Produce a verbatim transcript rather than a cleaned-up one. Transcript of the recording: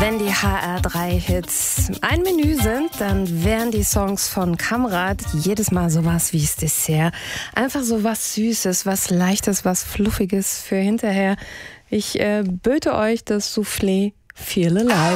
Wenn die H R drei Hits ein Menü sind, dann wären die Songs von Kamrat jedes Mal sowas wie das Dessert. Einfach so was Süßes, was Leichtes, was Fluffiges für hinterher. Ich äh, böte euch das Soufflé Feel Alive.